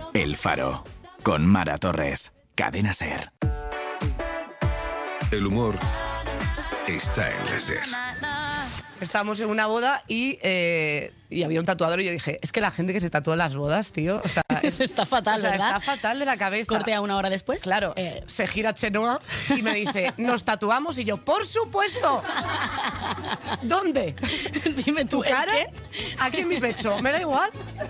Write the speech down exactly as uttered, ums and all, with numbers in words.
El Faro, con Mara Torres, Cadena SER. El humor está en la SER. Estábamos en una boda y, eh, y había un tatuador y yo dije, es que la gente que se tatúa en las bodas, tío, o sea, Eso está fatal, o sea, ¿verdad? está fatal de la cabeza. Cortea una hora después. Claro, Eh, se gira Chenoa y me dice, ¿nos tatuamos? Y yo, ¡por supuesto! ¿Dónde? Dime tú, ¿Tu cara? ¿el qué? Aquí en mi pecho, me da igual.